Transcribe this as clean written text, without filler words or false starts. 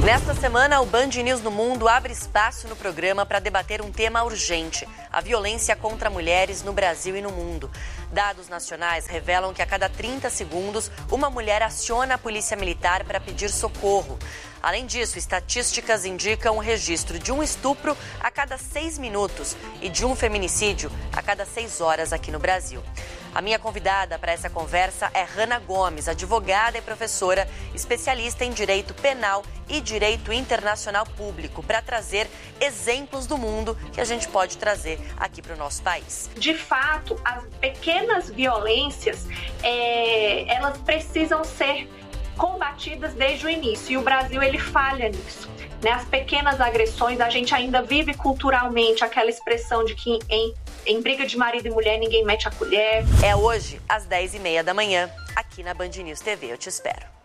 Nesta semana, o Band News no Mundo abre espaço no programa para debater um tema urgente: a violência contra mulheres no Brasil e no mundo. Dados nacionais revelam que a cada 30 segundos, uma mulher aciona a polícia militar para pedir socorro. Além disso, estatísticas indicam o registro de um estupro a cada 6 minutos e de um feminicídio a cada 6 horas aqui no Brasil. A minha convidada para essa conversa é Hanna Gomes, advogada e professora, especialista em direito penal e direito internacional público, para trazer exemplos do mundo que a gente pode trazer aqui para o nosso país. De fato, as pequenas violências, elas precisam ser combatidas desde o início, e o Brasil ele falha nisso. As pequenas agressões, a gente ainda vive culturalmente aquela expressão de que em briga de marido e mulher ninguém mete a colher. É hoje, às 10h30 da manhã, aqui na Band News TV. Eu te espero.